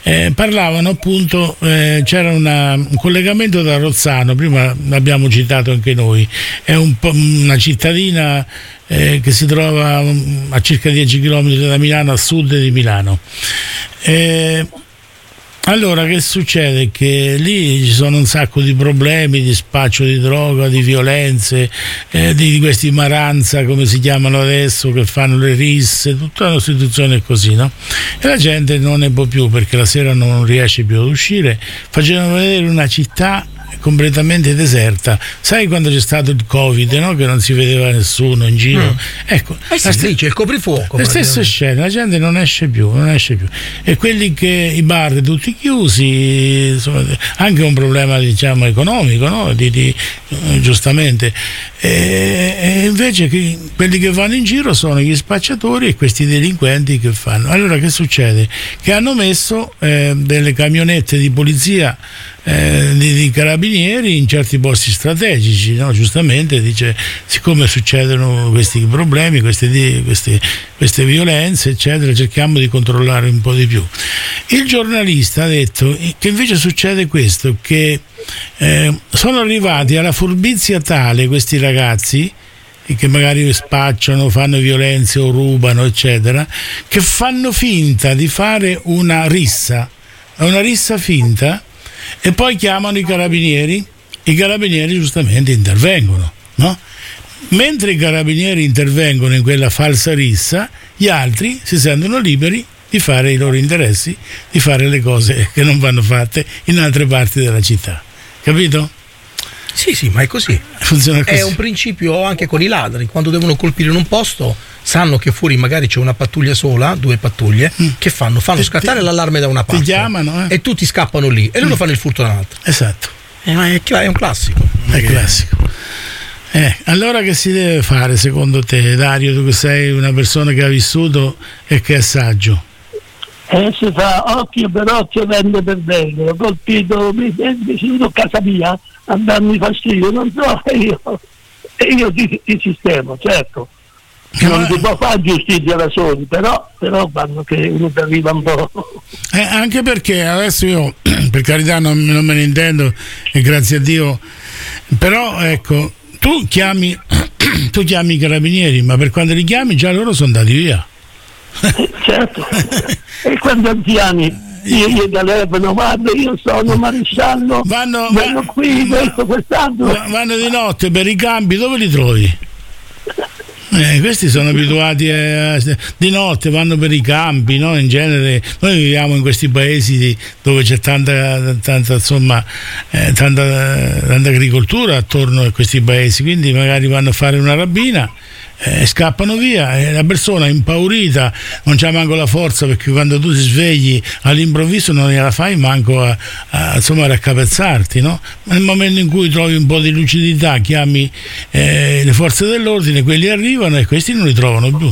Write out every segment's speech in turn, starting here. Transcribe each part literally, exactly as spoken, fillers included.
eh, parlavano appunto, eh, c'era una, un collegamento da Rozzano, prima l'abbiamo citato anche noi, è un po' una cittadina eh, che si trova a circa dieci chilometri da Milano, a sud di Milano. Eh, Allora, che succede? Che lì ci sono un sacco di problemi di spaccio di droga, di violenze, eh, di, di questi maranza, come si chiamano adesso, che fanno le risse, tutta una situazione così, no? E la gente non ne può più, perché la sera non riesce più ad uscire. Facevano vedere una città completamente deserta. Sai quando c'è stato il Covid, no? Che non si vedeva nessuno in giro? Mm. Ecco, eh sì, st- c'è il coprifuoco. Le stesse scene, la gente non esce più, non esce più. E quelli che i bar tutti chiusi, insomma, anche un problema, diciamo, economico, no? Di, di, eh, giustamente. E, e invece che, quelli che vanno in giro sono gli spacciatori e questi delinquenti che fanno. Allora che succede? Che hanno messo eh, delle camionette di polizia, Eh, di, di carabinieri in certi posti strategici, no? Giustamente dice, siccome succedono questi problemi, queste, queste, queste violenze eccetera, cerchiamo di controllare un po' di più. Il giornalista ha detto che invece succede questo, che eh, sono arrivati alla furbizia tale questi ragazzi, che magari spacciano, fanno violenze o rubano eccetera, che fanno finta di fare una rissa, una rissa finta, e poi chiamano i carabinieri. I carabinieri giustamente intervengono, no? Mentre i carabinieri intervengono in quella falsa rissa, gli altri si sentono liberi di fare i loro interessi, di fare le cose che non vanno fatte in altre parti della città, capito? Sì, sì, ma è così. Funziona così. È un principio anche con i ladri, quando devono colpire in un posto sanno che fuori magari c'è una pattuglia sola, due pattuglie, mm. che fanno? Fanno ti, scattare ti, l'allarme da una parte, ti chiamano, eh? e tutti scappano lì e loro mm. fanno il furto dall'altra. Esatto. Eh, ma è, è un classico. È che... classico. Eh, allora che si deve fare secondo te, Dario, tu che sei una persona che ha vissuto e che è saggio? Eh, si fa occhio per occhio, dente per dente. Ho colpito, mi è venuto a casa mia a darmi fastidio, non so, io, io ti, ti sistemo, certo. Non Ma... si può fare giustizia da soli, però, però quando che uno ti arriva un po'. Eh, anche perché adesso io, per carità, non, non me ne intendo, e grazie a Dio, però ecco, tu chiami, tu chiami i carabinieri, ma per quando li chiami già loro sono andati via. Eh, certo. E quando anziani io gli telefono, guarda, io sono maresciallo, vanno, vanno va, qui, va, questo, quest'altro. Vanno di notte per i campi, dove li trovi? Eh, questi sono abituati a, di notte, vanno per i campi, no? In genere noi viviamo in questi paesi di, dove c'è tanta, tanta insomma eh, tanta, tanta agricoltura attorno a questi paesi, quindi magari vanno a fare una rapina, eh, scappano via e la persona impaurita non c'ha manco la forza, perché quando tu ti svegli all'improvviso non gliela fai manco a, a insomma raccapezzarti, no? Nel momento in cui trovi un po' di lucidità chiami eh, le forze dell'ordine, quelli arrivano e questi non li trovano più.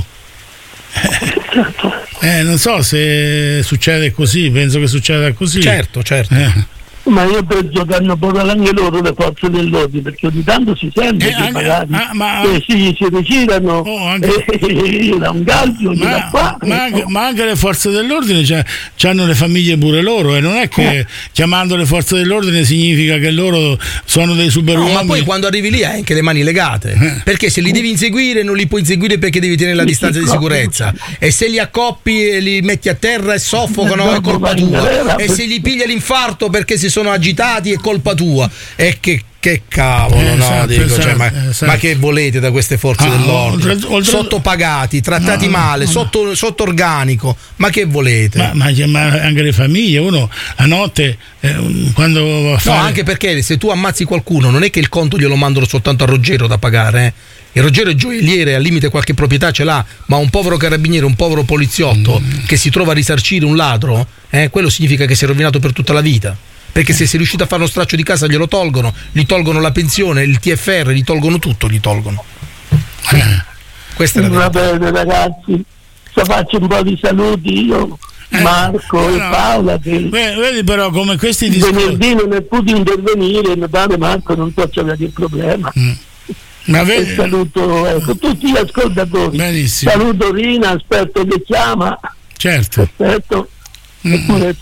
eh, non so se succede così, penso che succeda così. Certo, certo. eh. Ma io penso che hanno portato anche loro le forze dell'ordine, perché ogni tanto si sente eh, che anche, magari ah, ma, eh, si, si ritirano, oh, anche, eh, da un calcio, ma, da qua. Ma anche, ma anche le forze dell'ordine cioè, hanno le famiglie pure loro, e non è che eh. chiamando le forze dell'ordine significa che loro sono dei superuomini. No, ma poi quando arrivi lì hai anche le mani legate, eh. perché se li devi inseguire non li puoi inseguire perché devi tenere la distanza di sicurezza, e se li accoppi e li metti a terra e soffocano è colpa tua, e se gli piglia l'infarto perché si sono agitati è colpa tua. E che che cavolo, eh, no? Esatto, dico, esatto, cioè, ma, esatto. ma che volete da queste forze ah, dell'ordine? Oltre, oltre... Sottopagati, trattati no, male, no, sotto, no. sotto organico, ma che volete? Ma, ma, ma anche le famiglie, uno a notte eh, quando va a fare... No, anche perché se tu ammazzi qualcuno non è che il conto glielo mandano soltanto a Ruggero da pagare, eh? Il Ruggero è gioielliere, al limite qualche proprietà ce l'ha, ma un povero carabiniere, un povero poliziotto mm. che si trova a risarcire un ladro, eh, quello significa che si è rovinato per tutta la vita. Perché se sei riuscito a fare uno straccio di casa glielo tolgono, gli tolgono la pensione, il T F R, gli tolgono tutto, gli tolgono. Eh. Questa è la Va bene ragazzi, se faccio un po' di saluti io, Marco eh, e no, Paola, che vedi però come questi discorsi... venerdì non è potuto intervenire, mi pare Marco non so c'è che problema. Mm. Ma vedi... E saluto ecco, tutti gli ascoltatori. Benissimo. Saluto Rina, aspetto che chiama. Certo. Aspetto. Mm.